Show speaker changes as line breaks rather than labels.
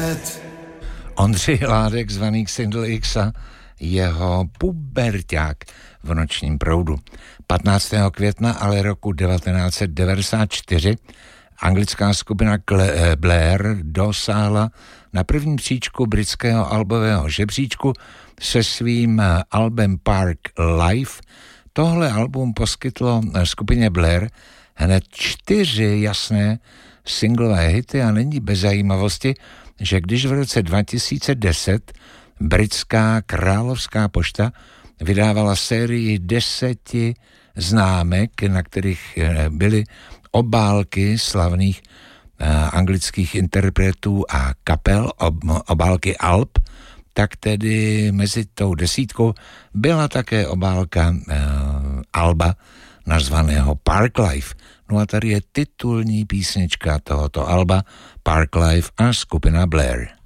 Ondřej Ládek zvaný Single X a jeho puberťák v nočním proudu. 15. května ale roku 1994 anglická skupina Blair dosáhla na první příčku britského albového žebříčku se svým albem Park Life. Tohle album poskytlo skupině Blair hned 4 jasné singlové hity a není bez zajímavosti, že když v roce 2010 britská královská pošta vydávala sérii 10 známek, na kterých byly obálky slavných anglických interpretů a kapel, obálky alb, tak tedy mezi tou desítkou byla také obálka alba nazvaného Park Life. No a tady je titulní písnička tohoto alba Park Life a skupina Blair.